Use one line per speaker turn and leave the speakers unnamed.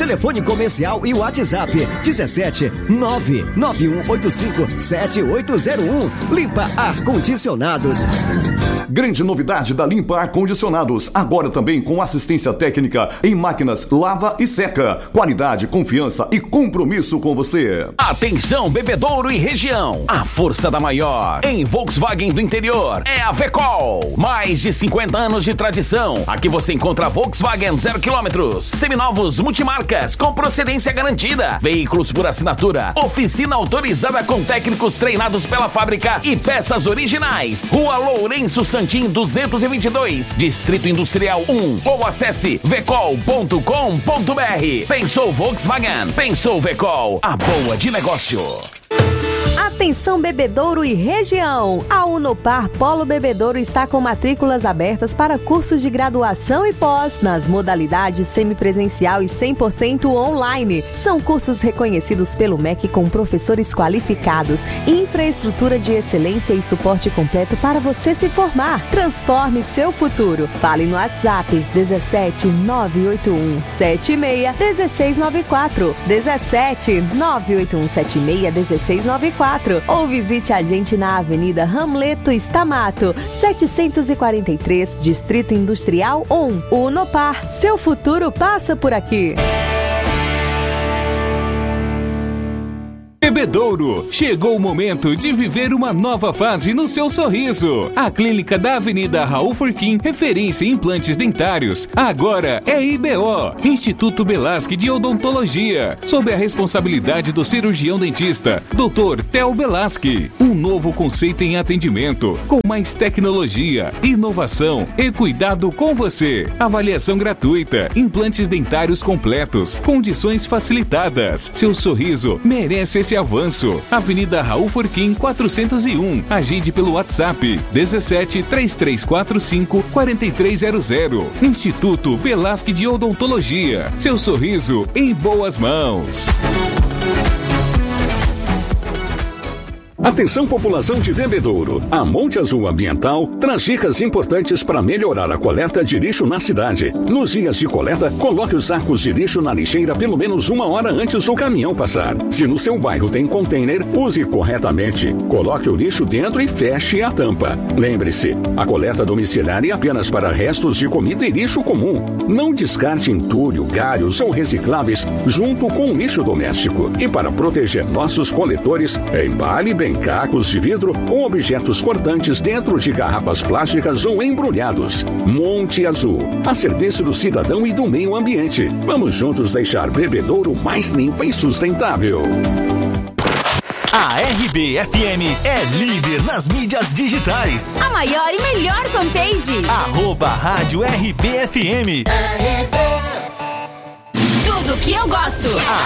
Telefone comercial e WhatsApp 17 99185 7801. Limpa Ar-Condicionados.
Grande novidade da Limpa Ar-Condicionados, agora também com assistência técnica em máquinas lava e seca. Qualidade, confiança e compromisso com você.
Atenção, Bebedouro e região. A força da maior em Volkswagen do interior é a Vecol. Mais de 50 anos de tradição. Aqui você encontra Volkswagen 0 km, seminovos multimarcas com procedência garantida, veículos por assinatura, oficina autorizada com técnicos treinados pela fábrica e peças originais. Rua Lourenço Santim 222, Distrito Industrial 1, ou acesse vecol.com.br. Pensou Volkswagen, pensou Vecol, a boa de negócio.
Atenção, Bebedouro e região! A Unopar Polo Bebedouro está com matrículas abertas para cursos de graduação e pós nas modalidades semipresencial e 100% online. São cursos reconhecidos pelo MEC com professores qualificados, infraestrutura de excelência e suporte completo para você se formar. Transforme seu futuro. Fale no WhatsApp 17 981 76 1694, 17 981 76 1694, ou visite a gente na Avenida Hamleto Stamato, 743, Distrito Industrial 1. Unopar, seu futuro passa por aqui.
Bebedouro, chegou o momento de viver uma nova fase no seu sorriso. A clínica da Avenida Raul Furquim, referência em implantes dentários, agora é IBO, Instituto Belasque de Odontologia, sob a responsabilidade do cirurgião dentista, Dr. Theo Belasque. Um novo conceito em atendimento, com mais tecnologia, inovação e cuidado com você. Avaliação gratuita, implantes dentários completos, condições facilitadas. Seu sorriso merece esse avanço. Avenida Raul Furquim 401. Agende pelo WhatsApp 17 3345 4300. Instituto Belasque de Odontologia. Seu sorriso em boas mãos.
Atenção, população de Bebedouro. A Monte Azul Ambiental traz dicas importantes para melhorar a coleta de lixo na cidade. Nos dias de coleta, coloque os sacos de lixo na lixeira pelo menos 1 hora antes do caminhão passar. Se no seu bairro tem container, use corretamente. Coloque o lixo dentro e feche a tampa. Lembre-se, a coleta domiciliar é apenas para restos de comida e lixo comum. Não descarte entulho, galhos ou recicláveis junto com o lixo doméstico. E para proteger nossos coletores, embale bem cacos de vidro ou objetos cortantes dentro de garrafas plásticas ou embrulhados. Monte Azul, a serviço do cidadão e do meio ambiente. Vamos juntos deixar Bebedouro mais limpa e sustentável.
A RBFM é líder nas mídias digitais.
A maior e melhor fanpage.
@Rádio RBFM.
Tudo que eu gosto.